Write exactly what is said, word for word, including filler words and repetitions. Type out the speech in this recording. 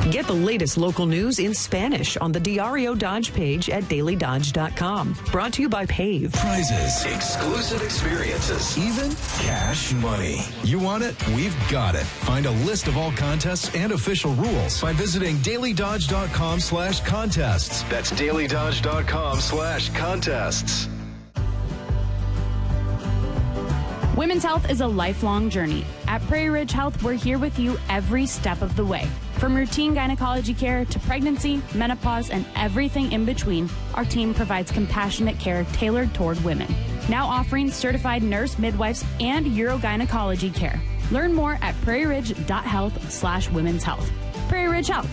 Get the latest local news in Spanish on the Diario Dodge page at daily dodge dot com. Brought to you by Pave. Prizes, exclusive experiences, even cash money. You want it? We've got it. Find a list of all contests and official rules by visiting daily dodge dot com slash contests. That's daily dodge dot com slash contests. Women's health is a lifelong journey. At Prairie Ridge Health, we're here with you every step of the way. From routine gynecology care to pregnancy, menopause, and everything in between, our team provides compassionate care tailored toward women. Now offering certified nurse, midwives, and urogynecology care. Learn more at prairie ridge dot health slash women's health. Prairie Ridge Health,